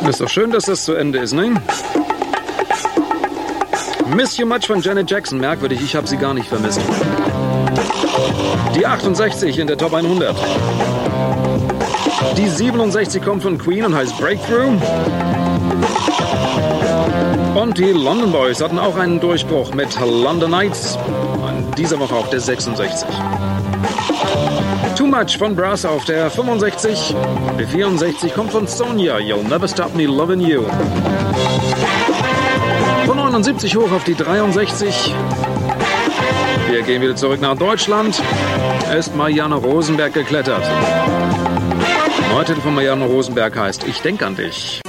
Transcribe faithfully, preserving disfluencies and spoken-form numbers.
Ist doch schön, dass das zu Ende ist, ne? Miss You Much von Janet Jackson. Merkwürdig, ich habe sie gar nicht vermisst. Die achtundsechzig in der Top hundert. Die siebenundsechzig kommt von Queen und heißt Breakthrough. Und die London Boys hatten auch einen Durchbruch mit London Nights. In dieser Woche auf der sechsundsechzig. Too Much von Brass auf der fünfundsechzig. Die vierundsechzig kommt von Sonia. You'll Never Stop Me Loving You. Von neunundsiebzig hoch auf die dreiundsechzig. Wir gehen wieder zurück nach Deutschland. Ist Marianne Rosenberg geklettert. Der neue Titel von Marianne Rosenberg heißt Ich denk an dich.